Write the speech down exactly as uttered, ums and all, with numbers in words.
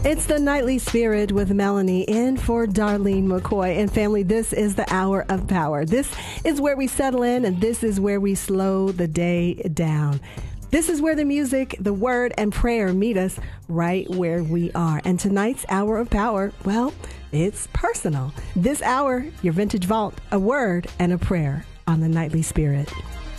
It's the Nightly Spirit with Melanie in for Darlene McCoy. And family, this is the Hour of Power. This is where we settle in, and this is where we slow the day down. This is where the music, the word, and prayer meet us right where we are. And tonight's Hour of Power, well, it's personal. This hour, your Vintage Vault, a word and a prayer on the Nightly Spirit.